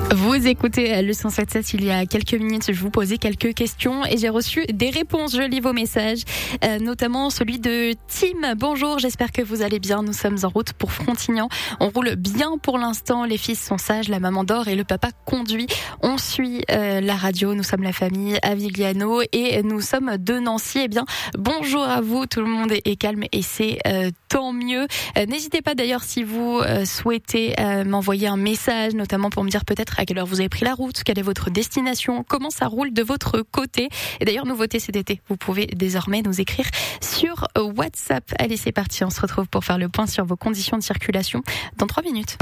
Vous écoutez le 107.7. Il y a quelques minutes, je vous posais quelques questions et j'ai reçu des réponses. Je lis vos messages, notamment celui de Tim. Bonjour, j'espère que vous allez bien. Nous sommes en route pour Frontignan. On roule bien pour l'instant. Les fils sont sages, la maman dort et le papa conduit. On suit la radio. Nous sommes la famille Avigliano et nous sommes de Nancy. Eh bien, bonjour à vous. Tout le monde est calme et c'est tant mieux. N'hésitez pas d'ailleurs si vous souhaitez m'envoyer un message, notamment pour me dire peut-être à quelle heure vous avez pris la route, quelle est votre destination, comment ça roule de votre côté. Et d'ailleurs, nouveauté cet été, vous pouvez désormais nous écrire sur WhatsApp. Allez, c'est parti, on se retrouve pour faire le point sur vos conditions de circulation dans 3 minutes.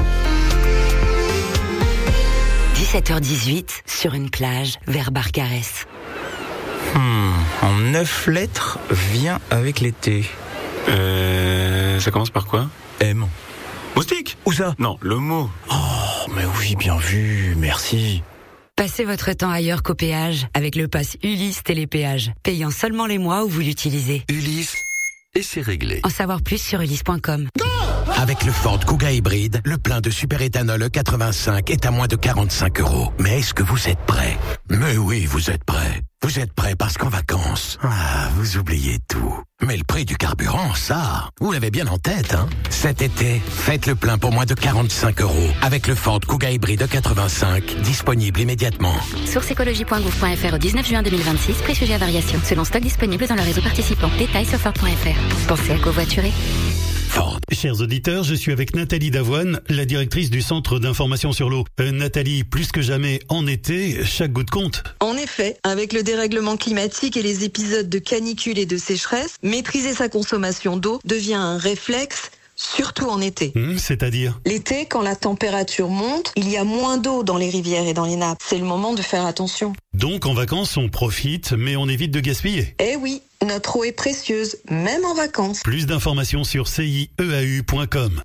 17h18, sur une plage, vers Barcarès. En 9 lettres, vient avec l'été. Ça commence par quoi? M. Moustique? Où ça? Non, le mot. Oh, mais oui, bien vu, merci. Passez votre temps ailleurs qu'au péage avec le pass Ulysse Télépéage, payant seulement les mois où vous l'utilisez. Ulysse, et c'est réglé. En savoir plus sur ulysse.com. Avec le Ford Kuga hybride, le plein de superéthanol E85 est à moins de 45 €. Mais est-ce que vous êtes prêts? Mais oui, vous êtes prêts. Vous êtes prêts parce qu'en vacances, vous oubliez tout. Mais le prix du carburant, ça, vous l'avez bien en tête, hein? Cet été, faites le plein pour moins de 45 € avec le Ford Kuga hybride E85, disponible immédiatement. Source écologie.gouv.fr au 19 juin 2026, prix sujet à variation. Selon stock disponible dans le réseau participant. Détails sur Ford.fr. Pensez à covoiturer. Ford. Chers auditeurs, je suis avec Nathalie Davoine, la directrice du Centre d'information sur l'eau. Nathalie, plus que jamais en été, chaque goutte compte. En effet, avec le dérèglement climatique et les épisodes de canicule et de sécheresse, maîtriser sa consommation d'eau devient un réflexe, surtout en été. C'est-à-dire? L'été, quand la température monte, il y a moins d'eau dans les rivières et dans les nappes. C'est le moment de faire attention. Donc en vacances, on profite, mais on évite de gaspiller. Eh oui, notre eau est précieuse, même en vacances. Plus d'informations sur cieau.com.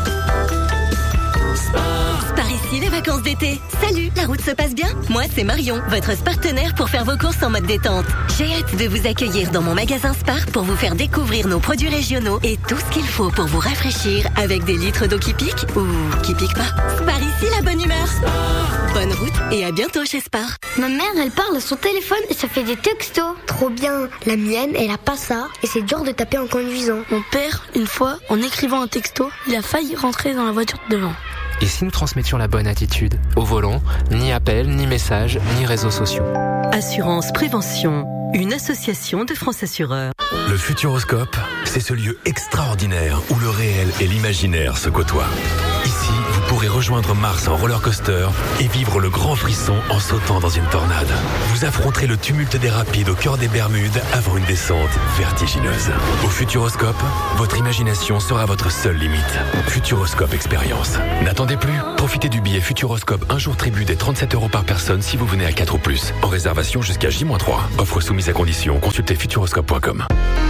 Par ici, les vacances d'été. Salut, la route se passe bien? Moi, c'est Marion, votre partenaire pour faire vos courses en mode détente. J'ai hâte de vous accueillir dans mon magasin Spar pour vous faire découvrir nos produits régionaux et tout ce qu'il faut pour vous rafraîchir avec des litres d'eau qui piquent ou qui piquent pas. Spar ici, la bonne humeur. Bonne route et à bientôt chez Spar. Ma mère, elle parle à son téléphone et ça fait des textos. Trop bien. La mienne, elle a pas ça et c'est dur de taper en conduisant. Mon père, une fois, en écrivant un texto, il a failli rentrer dans la voiture de devant. Et si nous transmettions la bonne attitude? Au volant, ni appel, ni message, ni réseaux sociaux. Assurance Prévention, une association de France Assureurs. Le Futuroscope, c'est ce lieu extraordinaire où le réel et l'imaginaire se côtoient. Ici, vous pourrez rejoindre Mars en roller coaster et vivre le grand frisson en sautant dans une tornade. Vous affronterez le tumulte des rapides au cœur des Bermudes avant une descente vertigineuse. Au Futuroscope, votre imagination sera votre seule limite. Futuroscope Expérience. N'attendez plus, profitez du billet Futuroscope un jour tribu des 37 € par personne si vous venez à 4 ou plus. En réservation jusqu'à J-3. Offre soumise à condition, consultez futuroscope.com.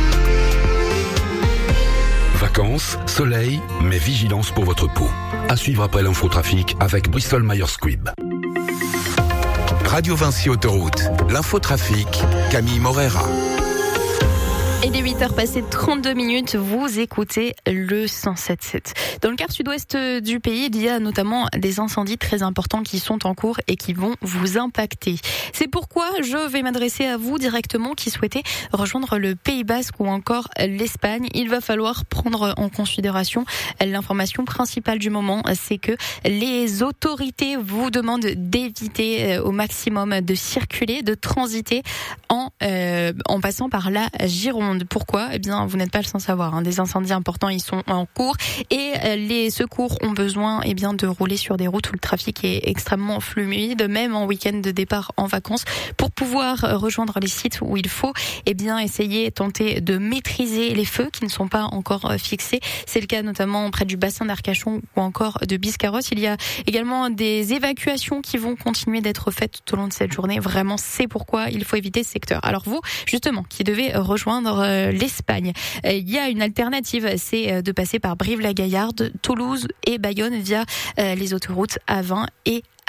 Vacances, soleil, mais vigilance pour votre peau. À suivre après l'infotrafic avec Bristol Myers Squibb. Radio Vinci Autoroute, l'infotrafic, Camille Morera. Et dès 8h passées 32 minutes, vous écoutez le 107.7. Dans le quart sud-ouest du pays, il y a notamment des incendies très importants qui sont en cours et qui vont vous impacter. C'est pourquoi je vais m'adresser à vous directement qui souhaitez rejoindre le Pays Basque ou encore l'Espagne. Il va falloir prendre en considération l'information principale du moment, c'est que les autorités vous demandent d'éviter au maximum de circuler, de transiter en passant par la Gironde. Pourquoi? Eh bien, vous n'êtes pas le sans savoir. Des incendies importants, ils sont en cours et les secours ont besoin, eh bien, de rouler sur des routes où le trafic est extrêmement fluide, même en week-end de départ en vacances, pour pouvoir rejoindre les sites où il faut, eh bien, essayer, tenter de maîtriser les feux qui ne sont pas encore fixés. C'est le cas notamment près du bassin d'Arcachon ou encore de Biscarrosse. Il y a également des évacuations qui vont continuer d'être faites tout au long de cette journée. Vraiment, c'est pourquoi il faut éviter ce secteur. Alors vous, justement, qui devez rejoindre l'Espagne, il y a une alternative, c'est de passer par Brive-la-Gaillarde, Toulouse et Bayonne via les autoroutes A20 et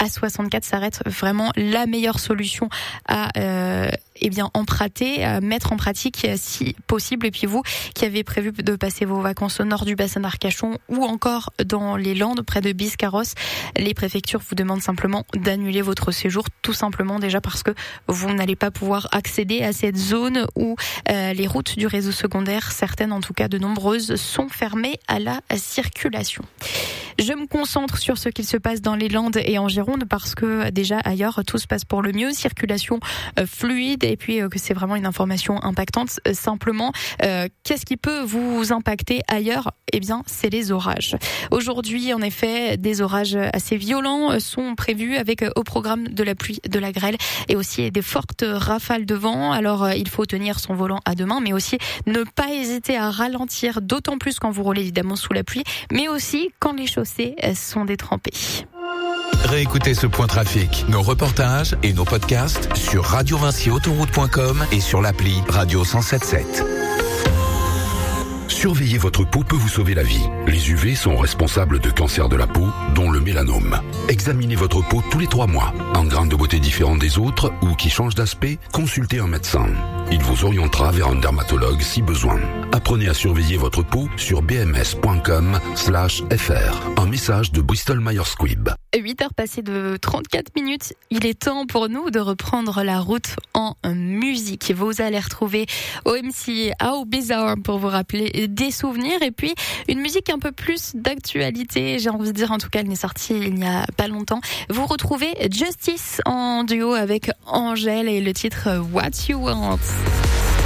A64 s'arrête, vraiment la meilleure solution à emprunter, à mettre en pratique si possible. Et puis vous qui avez prévu de passer vos vacances au nord du bassin d'Arcachon ou encore dans les Landes près de Biscarrosse, les préfectures vous demandent simplement d'annuler votre séjour, tout simplement déjà parce que vous n'allez pas pouvoir accéder à cette zone où les routes du réseau secondaire, certaines en tout cas de nombreuses, sont fermées à la circulation. Je me concentre sur ce qu'il se passe dans les Landes et en Gironde parce que déjà ailleurs tout se passe pour le mieux, circulation fluide et puis que c'est vraiment une information impactante. Simplement, qu'est-ce qui peut vous impacter ailleurs ? Eh bien, c'est les orages. Aujourd'hui, en effet, des orages assez violents sont prévus avec au programme de la pluie, de la grêle et aussi des fortes rafales de vent. Alors, il faut tenir son volant à deux mains, mais aussi ne pas hésiter à ralentir, d'autant plus quand vous roulez évidemment sous la pluie, mais aussi quand les chaussées sont détrempées. Réécoutez ce point trafic, nos reportages et nos podcasts sur radiovinciautoroute.com et sur l'appli Radio 107.7. Surveiller votre peau peut vous sauver la vie. Les UV sont responsables de cancers de la peau, dont le mélanome. Examinez votre peau tous les 3 mois. Un grain de beauté différent des autres ou qui change d'aspect, consultez un médecin. Il vous orientera vers un dermatologue si besoin. Apprenez à surveiller votre peau sur bms.com/fr. Un message de Bristol Myers Squibb. 8h passées de 34 minutes, il est temps pour nous de reprendre la route en musique. Vous allez retrouver OMC How Bizarre pour vous rappeler des souvenirs et puis une musique un peu plus d'actualité. J'ai envie de dire, en tout cas, elle n'est sortie il n'y a pas longtemps. Vous retrouvez Justice en duo avec Angèle et le titre What You Want.